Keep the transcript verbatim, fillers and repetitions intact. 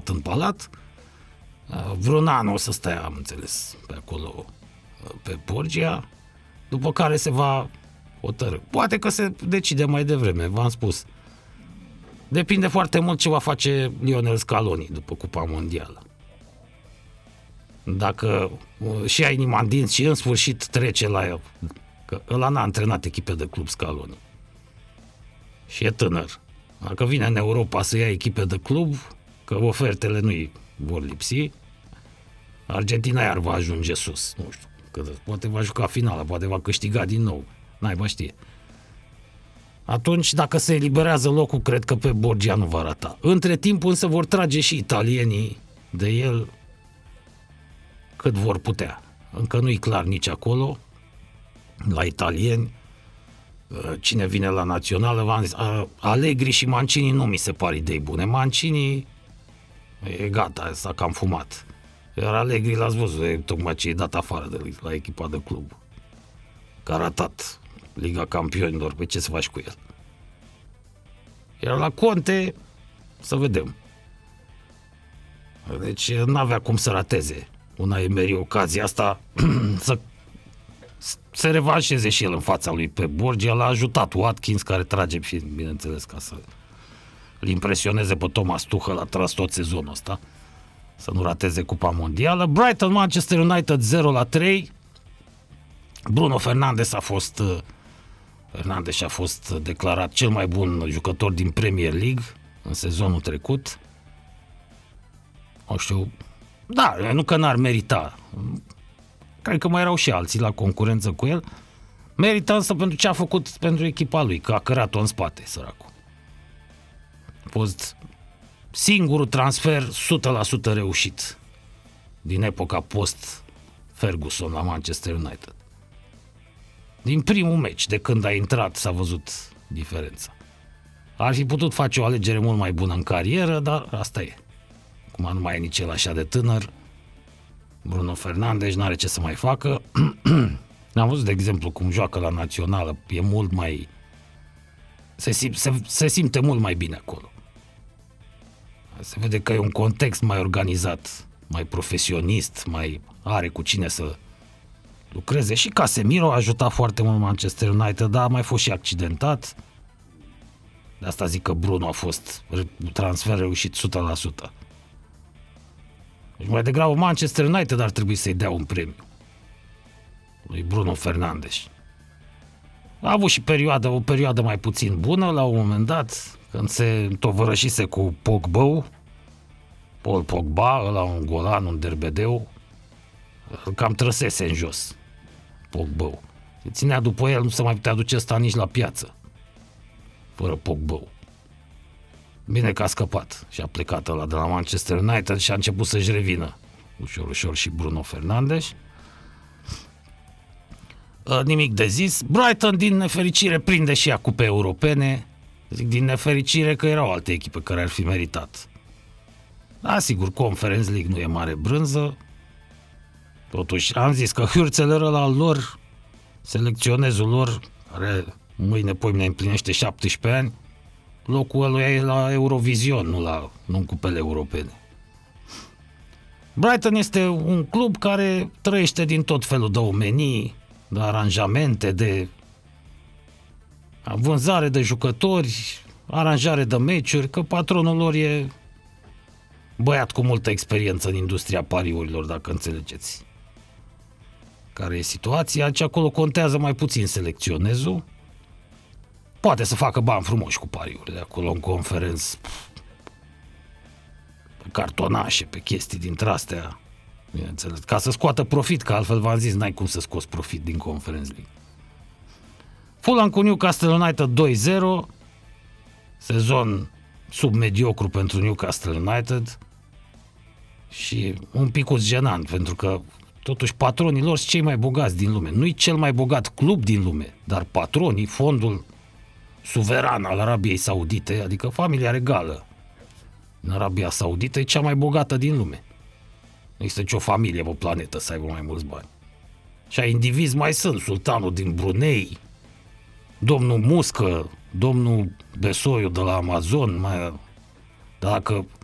mutat în palat. Vreun an o să stea, am înțeles, pe acolo, pe Borgia, după care se va hotărâ. Poate că se decide mai devreme, v-am spus. Depinde foarte mult ce va face Lionel Scaloni după Cupa Mondială. Dacă și ai inima în dinți și în sfârșit trece la el, că ăla n-a antrenat echipe de club Scaloni. Și e tânăr. Dacă vine în Europa să ia echipe de club, că ofertele nu-i vor lipsi, Argentina iar va ajunge sus. Nu știu, că poate va juca finala, poate va câștiga din nou. N-ai știe. Atunci, dacă se eliberează locul, cred că pe Borgia nu va rata. Între timp, însă, vor trage și italienii de el cât vor putea. Încă nu-i clar nici acolo, la italieni. Cine vine la națională, v-am zis, Allegri și Mancini nu mi se par idei bune. Mancini e gata, s-a cam fumat. Iar Allegri, l-ați văzut, e tocmai ce e dat afară de la echipa de club. Că a ratat Liga Campionilor, pe ce să faci cu el? Iar la Conte, să vedem. Deci n-avea cum să rateze una Emery ocazia asta să se revanșeze și el în fața lui pe Borgia. L-a ajutat Watkins, care trage, bineînțeles, ca să îl impresioneze pe Thomas Tuchel, a tras tot sezonul ăsta să nu rateze Cupa Mondială. Brighton Manchester United zero la trei. Bruno Fernandes a fost Fernandes a fost declarat cel mai bun jucător din Premier League în sezonul trecut. Nu știu, da, nu că n-ar merita. Cred că mai erau și alții la concurență cu el. Merită însă pentru ce a făcut pentru echipa lui, că a cărat-o în spate, săracul. A fost singurul transfer o sută la sută reușit din epoca post-Ferguson la Manchester United. Din primul meci, de când a intrat, s-a văzut diferența. Ar fi putut face o alegere mult mai bună în carieră, dar asta e. Acum nu mai e nici el așa de tânăr. Bruno Fernandes n-are ce să mai facă. Am văzut, de exemplu, cum joacă la națională. E mult mai... Se, sim, se, se simte mult mai bine acolo. Se vede că e un context mai organizat, mai profesionist, mai are cu cine să lucreze. Și Casemiro a ajutat foarte mult Manchester United, dar a mai fost și accidentat. De asta zic că Bruno a fost transfer reușit o sută la sută. Deci mai degrabă Manchester United ar trebui să-i dea un premiu lui Bruno Fernandes. A avut și perioadă, o perioadă mai puțin bună la un moment dat, când se întovărășise cu Pogba, Paul Pogba, ăla un golan, un derbedeu, cam trăsese în jos Pogba. Se ținea după el, nu se mai putea duce ăsta nici la piață fără Pogba. Bine că a scăpat și a plecat ăla de la Manchester United și a început să-și revină ușor, ușor și Bruno Fernandes. Nimic de zis. Brighton, din nefericire, prinde și ea cupe europene. Zic din nefericire că erau alte echipe care ar fi meritat. Da, sigur, Conference League nu e mare brânză. Totuși, am zis că Hürzeler ăla al lor, selecționezul lor, care mâine, poimine împlinește șaptesprezece ani, locul ăla e la Eurovision, nu, la, nu în cupele europene. Brighton este un club care trăiește din tot felul de omenii, de aranjamente, de vânzare de jucători, aranjare de meciuri, că patronul lor e băiat cu multă experiență în industria pariurilor, dacă înțelegeți care e situația. Și acolo contează mai puțin selecționezul. Poate să facă bani frumoși cu pariurile acolo în conferență, pe cartonașe, pe chestii dintre astea, bineînțeles, ca să scoată profit, că altfel v-am zis, n-ai cum să scoți profit din Conference League. Fulham cu Newcastle United doi zero, sezon submediocru pentru Newcastle United și un picuț jenant, pentru că totuși patronii lor sunt cei mai bogați din lume. Nu-i cel mai bogat club din lume, dar patronii, fondul suveran al Arabiei Saudite, adică familia regală în Arabia Saudită, e cea mai bogată din lume. Nu există nicio familie pe planetă să aibă mai mulți bani. Și a indivizi mai sunt, sultanul din Brunei, domnul Muscă, domnul Besoiu de la Amazon, mai... dacă